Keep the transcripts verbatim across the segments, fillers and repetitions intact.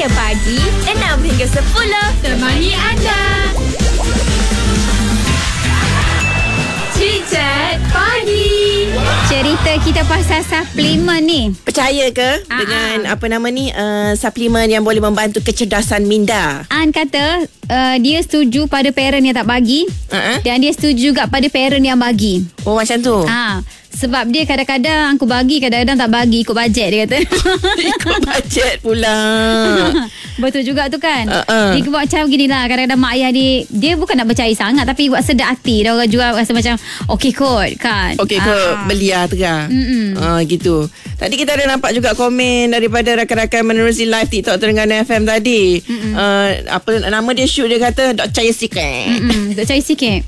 Ceria Pagi enam hingga sepuluh. Temani anda. Chat Pagi. Cerita kita pasal suplemen ni. Percaya ke Aa. dengan apa nama ni uh, suplemen yang boleh membantu kecerdasan minda? An kata uh, dia setuju pada parent yang tak bagi, Uh-huh. dan dia setuju juga pada parent yang bagi. Oh macam tu. Ha, sebab dia kadang-kadang aku bagi, kadang-kadang tak bagi, ikut bajet dia kata. Ikut bajet pula. Betul juga tu kan. Uh-uh. Dia buat macam gini lah. Kadang-kadang mak ayah dia, dia bukan nak percaya sangat, tapi buat sedap hati. Dia orang jual rasa macam okey kot kan. Okey kot, Ah. beli lah terang. Mm-mm. Ah, gitu. Tadi kita ada nampak juga komen daripada rakan-rakan menerusi live TikTok Terengganu F M tadi. Uh, apa nama dia, shoot dia kata dok percaya sikit. Mm-mm, tak cari sikit.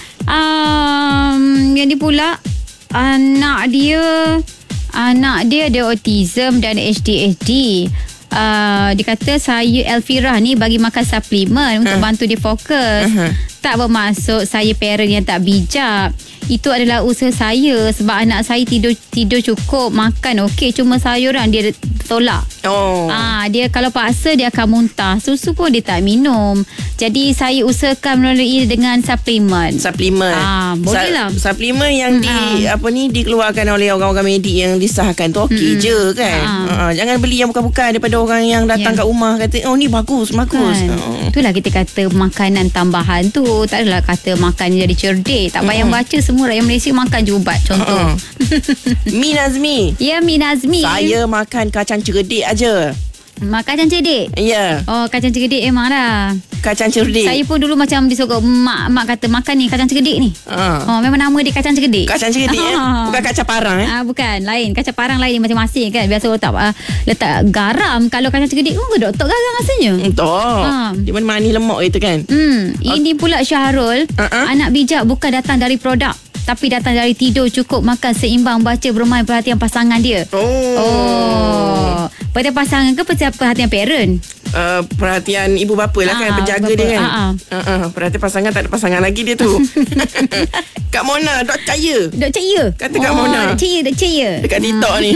um, Yang ni pula, anak dia Anak dia ada autism dan H D H D. Uh, dia kata saya Elvira ni bagi makan suplemen untuk Uh. bantu dia fokus. Uh-huh. Tak bermaksud saya parent yang tak bijak. Itu adalah usaha saya sebab anak saya tidur tidur cukup, makan okey, cuma sayuran dia tolak. Oh. Ah, dia kalau paksa dia akan muntah. Susu pun dia tak minum. Jadi saya usahakan melalui dengan suplemen. Suplemen. Ah, boleh lah. Suplemen yang Hmm, di ah. apa ni dikeluarkan oleh orang-orang medik yang disahkan tu okey Hmm. je kan. Ah. Uh, jangan beli yang bukan-bukan daripada orang yang datang Ya. kat rumah kata oh ni bagus, bagus. Kan? Oh. Itulah kita kata makanan tambahan tu. Tak adalah kata makan jadi cerdik. Tak payah Mm-mm. baca, semua rakyat Malaysia makan je ubat. Contoh. Uh-uh. Mi Nazmi. Ya, Mi Nazmi. Saya makan kacang cerdik aja. Makan kacang cerdik. Ya, Oh, kacang cerdik memang dah. kacang cerdik. Saya pun dulu macam disokong mak mak kata makan ni kacang cerdik ni. Ah. Oh, memang nama dia kacang cerdik. Kacang cerdik eh? Bukan kacang parang eh? Ah, bukan, lain. Kacang parang lain, dia masing-masing kan. Biasa letak uh, letak garam. Kalau kacang cerdik, oh, letak garam rasanya. Entah. Ah. Dia mana manis lemak itu kan? Hmm, ini pula Syahrul, Uh-uh. anak bijak bukan datang dari produk, tapi datang dari tidur cukup, makan seimbang, baca, bermain, perhatian pasangan dia. Oh. Oh. Perhatian pasangan ke perhatian parent? Uh, perhatian ibu bapa lah kan, Ah, penjaga bapa. dia kan. Ah, ah. Uh, uh, perhatian pasangan, tak ada pasangan lagi dia tu. Kak Mona, dok percaya. Dok percaya? Kata Kak oh, Mona. Dok percaya, dok percaya. Dekat TikTok ni.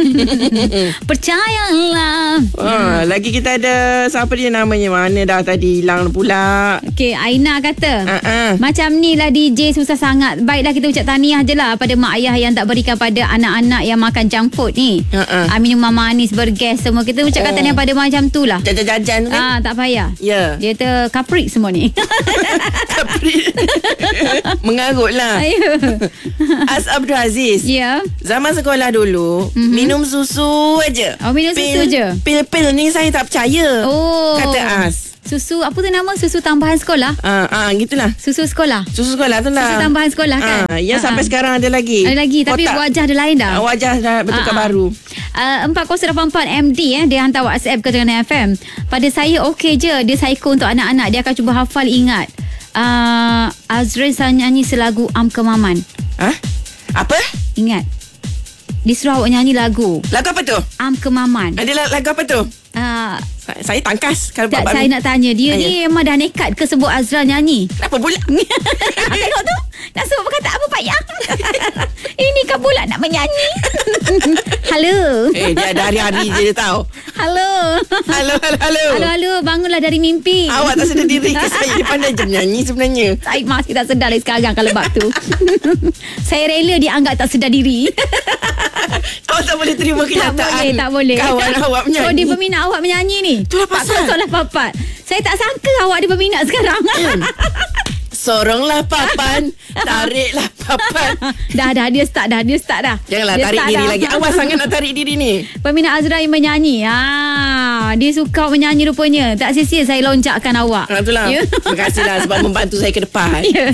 Percayalah. Ah, lagi kita ada, siapa dia namanya, mana dah tadi hilang pula. Okey, Aina kata, Ah, ah. macam ni lah D J, susah sangat. Baiklah kita ucap tahniah je lah pada mak ayah yang tak berikan pada anak-anak yang makan junk food ni. Ah, ah. Ah, minuman manis, bergas semua. Kita ucapkan Oh. tahniah pada macam tu lah. Jajan-jajan tu kan. Ah, tak payah. Ya. Dia kata kaprik semua ni. Kaprit. Mengarut lah. Ayo. As Abdul Aziz. Ya. Zaman sekolah dulu, Mhm. minum susu aja. Oh, minum susu je? Pil-pil ni saya tak percaya. Oh. Kata As. Susu, apa tu nama? Susu tambahan sekolah? Ah, ah, gitulah. Susu sekolah? Susu sekolah tu lah. Susu tambahan sekolah kan? Ah, yang Ah, sampai ah. sekarang ada lagi. Ada lagi, tapi Kotak. wajah dia lain dah. Ah, wajah dah bertukar Ah, ah. baru. Uh, empat kosong lapan empat M D eh, dia hantar WhatsApp ke Terengganu F M. Pada saya okey je. Dia psycho untuk anak-anak. Dia akan cuba hafal, ingat. Uh, Azrin saya nyanyi selagu Am Kemaman. Hah? Apa? Ingat. Dia suruh awak nyanyi lagu Lagu apa tu? Am Kemaman. Ada la- lagu apa tu? Uh, Sa- Saya tangkas kalau tak, bab saya nak tanya dia Ah, ni memang dah nekat ke sebut Azra nyanyi? Kenapa pula? Tengok tu. Nak sebut perkataan apa payah. Ini kan pula nak menyanyi. Halo. Eh, dia ada hari-hari je dia tahu. Halo. Halo, halo, halo. Halo, halo. Bangunlah dari mimpi. Awak tak sedar diri ke saya? Dia pandai je menyanyi sebenarnya. Saya masih tak sedar lagi sekarang kalau bab tu. Saya rela dia anggap tak sedar diri. Kau tak boleh terima Tak kenyataan. boleh, tak boleh. Kawan awak menyanyi. Oh, dia berminat awak menyanyi ni. Itulah pasal. Soalan papat. Saya tak sangka awak dia berminat sekarang. Soronglah papan, tariklah papan. dah, dah. Dia start dah. Dia start dah. Janganlah Dia tarik start diri dah. lagi. Awas sangat nak tarik diri ni. Peminat Azra yang menyanyi. Ah, dia suka menyanyi rupanya. Tak sia-sia saya lonjakkan awak. Ha, itulah. Ya. Terima kasihlah sebab membantu saya ke depan. Ya.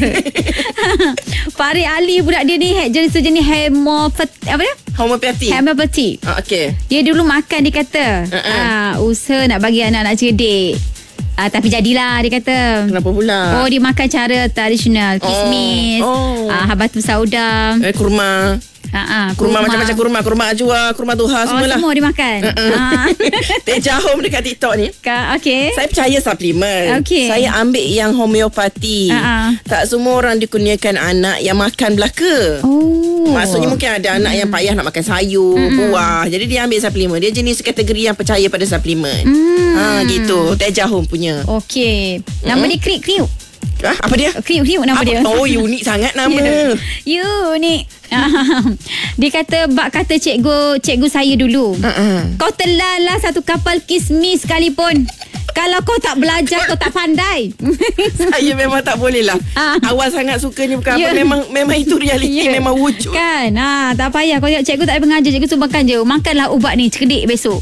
Farid Ali budak dia ni jenis sejenis hemopati apa dia? Homeopati. Hemopati. Ah, okey. Dia dulu makan, dia kata. Uh-uh. Ah, usaha nak bagi anak-anak cerdik. Ah, tapi jadilah, dia kata. Kenapa pula? Oh, dia makan cara tradisional. Kismis, Oh. ah, habatus sauda. Eh, kurma. Ha, kurma, kurma macam-macam kurma, kurma ajwa, kurma duha, Oh, semualah. semua dia makan. Ha. Teh jahum dekat TikTok ni. Ka, okey. Saya percaya suplemen. Okey. Saya ambil yang homeopati. Ha-ha. Tak semua orang dikurniakan anak yang makan belaka. Oh. Maksudnya mungkin ada anak yang payah nak makan sayur, mm. buah. Jadi dia ambil suplemen. Dia jenis kategori yang percaya pada suplemen. Mm. Ha gitu. Teh jahum punya. Okey. Nama mm. dia Kriuk Kriuk. Ha, apa dia? Kriuk Kriuk nama apa? dia. Oh, unik sangat nama. Yeah. Unik. Dia kata bak kata cikgu cikgu saya dulu. Uh-uh. Kau telanlah satu kapal kismis sekalipun. Kalau kau tak belajar, kau tak pandai. Saya memang tak boleh lah. Ah. Awal sangat sukanya bukan Yeah. apa. Memang memang itu realiti. Yeah. Memang wujud. Kan? Ha, tak payah. Kau tengok cikgu tak payah mengajar. Cikgu suruh makan je. Makanlah ubat ni. Cerdik besok.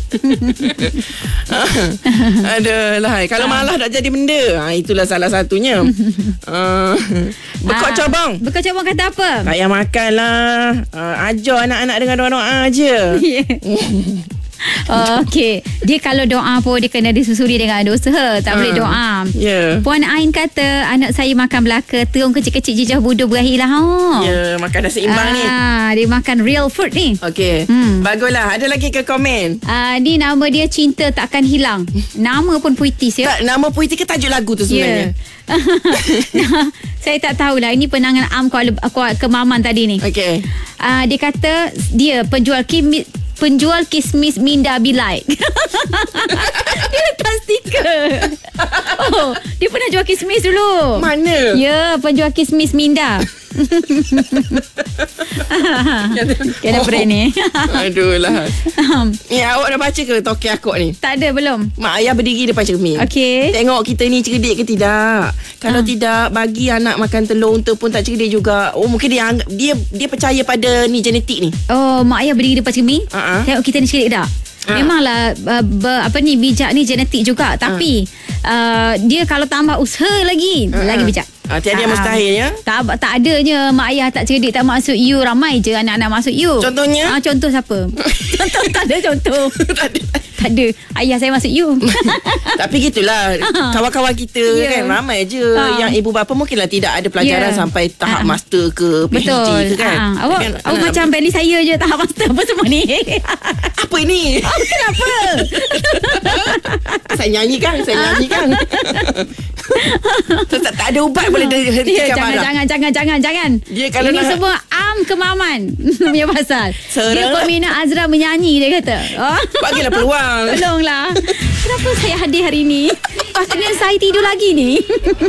Aduh lah. Kalau malah nak jadi benda. Ha, itulah salah satunya. uh, Bekok Ah, cabang. Bekok cabang kata apa? Tak payah makan lah. Uh, ajar anak-anak dengan doa-doa je. Yeah. Oh, okey. Dia kalau doa pun dia kena disusuri dengan ada usaha. Tak Ha. boleh doa. Ya. Puan Ain kata anak saya makan belaka, terung kecil-kecil jejah budur berakhir lah. Ha. Ya, makan dah seimbang ni. Ah, dia makan real food ni. Okey. Hmm. Baguslah. Ada lagi ke komen? Ah, ni nama dia Cinta Takkan Hilang. Nama pun puitis ya. Tak, nama puisi ke tajuk lagu tu sebenarnya? Yeah. Saya tak tahulah. Ini penangan Am Kuala, Kuala Kemaman tadi ni. Okey. Ah, dia kata dia penjual kimi, penjual kismis Minda Bilai. Dia letak stiker. Oh, dia pernah jual kismis dulu. Mana? Ya, penjual kismis Minda. Kena brand ni. Aduh lah. Ni awak dah baca ke Toki Akok ni? Tak ada belum. Mak ayah berdiri depan cermin. Okey. Tengok kita ni cerdik ke tidak. Kalau Ah. tidak, bagi anak makan telur unta pun tak cerdik juga. Oh, mungkin dia anggap, dia dia percaya pada ni genetik ni. Oh, mak ayah berdiri depan cermin. Ah, ah. Tengok kita ni cerdik tak? Ah. Memanglah uh, ber, apa ni bijak ni genetik juga, tapi uh, dia kalau tambah usaha lagi Ah, lagi ah. bijak. Ah, tiada Ah. mustahil ya. Tak tak adanya mak ayah tak cerdik tak masuk you, ramai je anak-anak masuk you. Contohnya? Ah, contoh siapa? Contoh tak ada contoh. Tak ada. Tak ada. Ayah saya masuk you. Tapi gitulah, kawan-kawan kita Ya. kan ramai je Ah. yang ibu bapa mungkinlah tidak ada pelajaran Ya. sampai tahap Ah. master ke P H D Betul. ke kan. Ah, awak Kan, awak ah, macam Benny saya je tahap master apa semua ni. apa ini? Oh, kenapa? Saya nyanyi kan, saya nyanyi kan. tak, tak ada ubat boleh Ya, hentikan jangan, marah. jangan, jangan, jangan, jangan. Dia kalau Ini nak- semua Am Kemaman punya pasal. Serang Dia lah. peminat Azra menyanyi, dia kata. Oh. Bagilah peluang. Tolonglah. Kenapa saya hadir hari ni? Pastinya saya tidur lagi ni.